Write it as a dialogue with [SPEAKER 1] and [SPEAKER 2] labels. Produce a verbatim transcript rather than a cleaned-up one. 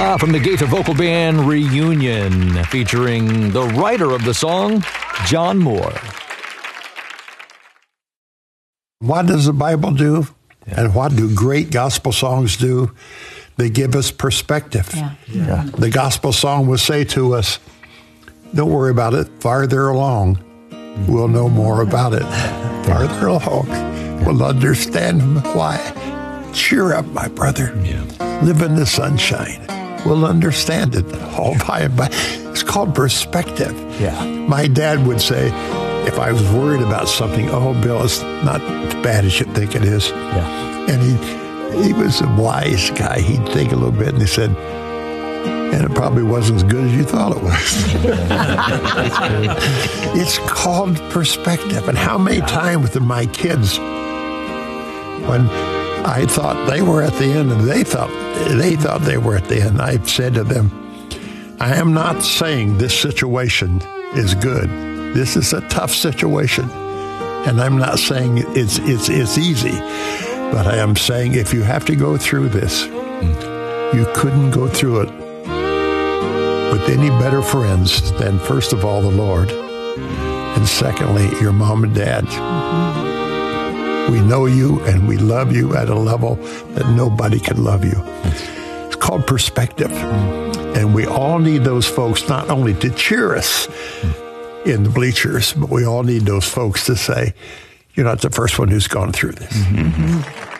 [SPEAKER 1] Ah, from the Gaither Vocal Band reunion, featuring the writer of the song, John Moore.
[SPEAKER 2] What does the Bible do? Yeah. And what do great gospel songs do? They give us perspective.
[SPEAKER 3] Yeah.
[SPEAKER 2] Yeah. The gospel song will say to us, don't worry about it. Farther along, we'll know more about it. Farther along, we'll understand why. Cheer up, my brother.
[SPEAKER 1] Yeah.
[SPEAKER 2] Live in the sunshine. We'll understand it all by and by. It's called perspective.
[SPEAKER 1] Yeah.
[SPEAKER 2] My dad would say, if I was worried about something, oh, Bill, it's not as bad as you think it is.
[SPEAKER 1] Yeah.
[SPEAKER 2] And he he was a wise guy. He'd think a little bit, and he said, and it probably wasn't as good as you thought it was. It's called perspective. And how many times with my kids, when I thought they were at the end and they thought they thought they were at the end, I said to them, I am not saying this situation is good. This is a tough situation. And I'm not saying it's it's it's easy. But I am saying if you have to go through this, mm. you couldn't go through it with any better friends than, first of all, the Lord, and secondly, your mom and dad. Mm-hmm. We know you and we love you at a level that nobody can love you. It's called perspective. Mm. And we all need those folks not only to cheer us mm. in the bleachers, but we all need those folks to say, you're not the first one who's gone through this.
[SPEAKER 1] Mm-hmm.